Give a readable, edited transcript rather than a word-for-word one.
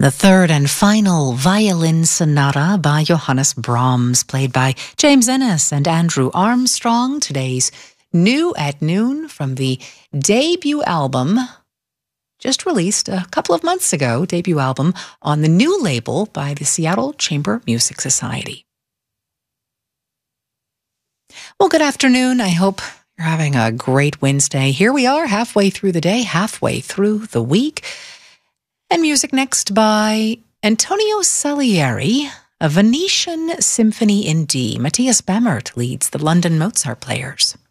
The third and final violin sonata by Johannes Brahms, played by James Ennis and Andrew Armstrong. Today's New at Noon from the debut album, just released a couple of months ago, debut album on the new label by the Seattle Chamber Music Society. Well, good afternoon. I hope you're having a great Wednesday. Here we are, halfway through the day, halfway through the week. And music next by Antonio Salieri, a Venetian Symphony in D. Matthias Bamert leads the London Mozart Players.